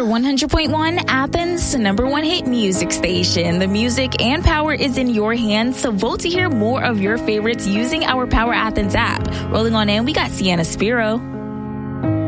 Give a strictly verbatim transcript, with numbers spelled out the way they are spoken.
one hundred point one, Athens' number one hit music station. The music and power is in your hands, so vote to hear more of your favorites using our Power Athens app. Rolling on in, we got Sienna Spiro.